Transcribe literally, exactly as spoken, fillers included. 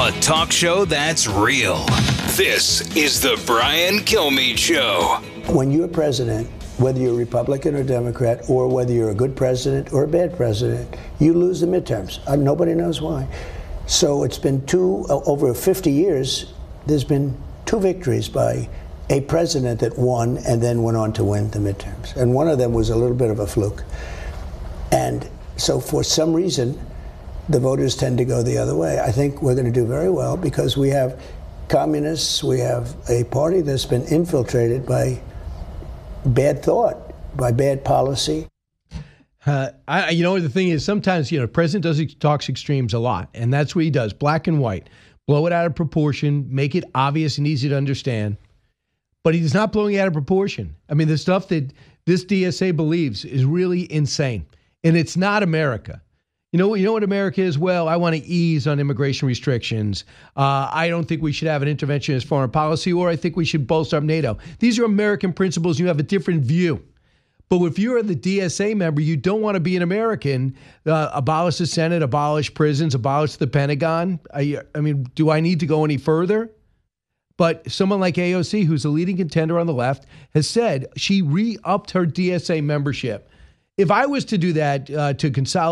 a talk show that's real. This is the Brian Kilmeade Show. When you're president, whether you're Republican or Democrat, or whether you're a good president or a bad president, you lose the midterms. Uh, nobody knows why. So it's been two, uh, over fifty years, there's been two victories by a president that won and then went on to win the midterms. And one of them was a little bit of a fluke. And so for some reason, the voters tend to go the other way. I think we're going to do very well because we have communists, we have a party that's been infiltrated by bad thought, by bad policy. Uh, I, you know, the thing is, sometimes, you know, the president does talks extremes a lot, and that's what he does, black and white. Blow it out of proportion, make it obvious and easy to understand. But he's not blowing it out of proportion. I mean, the stuff that this D S A believes is really insane, and it's not America. You know, you know what America is? Well, I want to ease on immigration restrictions. Uh, I don't think we should have an interventionist foreign policy, or I think we should bolster up NATO. These are American principles. You have a different view. But if you're the D S A member, you don't want to be an American. Uh, abolish the Senate, abolish prisons, abolish the Pentagon. I, I mean, do I need to go any further? But someone like A O C, who's a leading contender on the left, has said she re-upped her D S A membership. If I was to do that uh, to consolidate